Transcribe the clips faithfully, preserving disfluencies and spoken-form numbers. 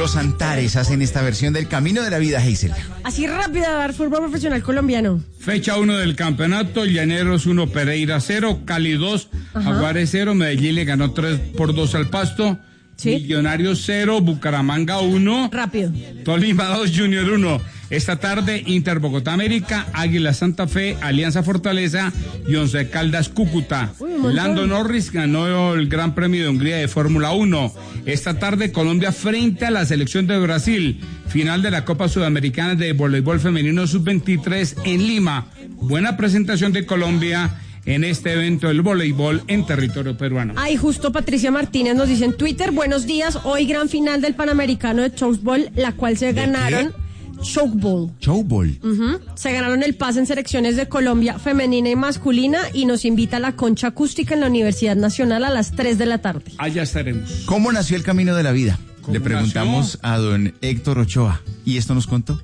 Los Antares hacen esta versión del Camino de la Vida, Hazel. Así rápido, dar fútbol profesional colombiano. Fecha uno del campeonato, Llaneros uno, Pereira cero, Cali dos, Jaguares cero, Medellín le ganó tres por dos al Pasto. ¿Sí? Millonarios cero, Bucaramanga uno. Rápido. Tolima dos, Junior uno. Esta tarde, Inter Bogotá América, Águila Santa Fe, Alianza Fortaleza y Once Caldas Cúcuta. Uy, Lando Norris ganó el Gran Premio de Hungría de Fórmula uno. Esta tarde, Colombia frente a la selección de Brasil. Final de la Copa Sudamericana de Voleibol Femenino sub veintitrés en Lima. Buena presentación de Colombia en este evento del voleibol en territorio peruano. Ay, justo Patricia Martínez nos dice en Twitter, buenos días, hoy gran final del Panamericano de Chokeball, la cual se ganaron... Chokeball. Chokeball. Uh-huh. Se ganaron el pase en selecciones de Colombia femenina y masculina y nos invita a la concha acústica en la Universidad Nacional a las tres de la tarde. Allá estaremos. ¿Cómo nació el Camino de la Vida? Le preguntamos nació? a don Héctor Ochoa y esto nos contó.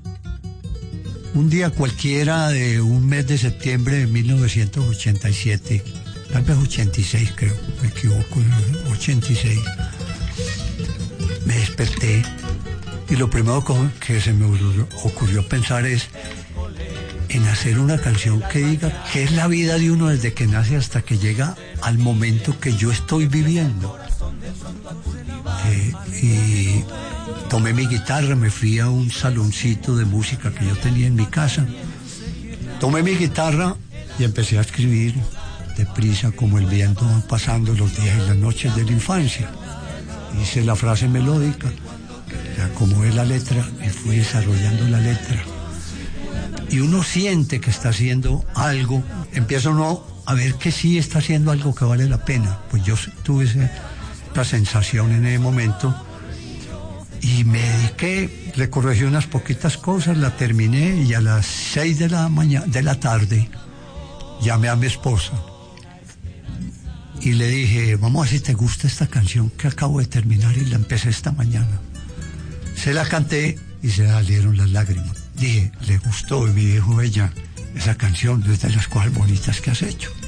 Un día cualquiera de un mes de septiembre de mil novecientos ochenta y siete, tal vez ochenta y seis creo, me equivoco, ochenta y seis, me desperté. Y lo primero que se me ocurrió pensar es en hacer una canción que diga qué es la vida de uno desde que nace hasta que llega al momento que yo estoy viviendo. Eh, y tomé mi guitarra, me fui a un saloncito de música que yo tenía en mi casa. Tomé mi guitarra y empecé a escribir deprisa como el viento van pasando los días y las noches de la infancia. Hice la frase melódica. Acomodé la letra y fui desarrollando la letra. Y uno siente que está haciendo algo, empieza uno a ver que sí está haciendo algo que vale la pena. Pues yo tuve esa, esa sensación en ese momento y me dediqué, le corregí unas poquitas cosas, la terminé y a las seis de la mañana, de la tarde, llamé a mi esposa y le dije, vamos a ver si te gusta esta canción que acabo de terminar y la empecé esta mañana. Se la canté y se salieron las lágrimas. Dije, le gustó y me dijo ella, esa canción es de las cosas bonitas que has hecho.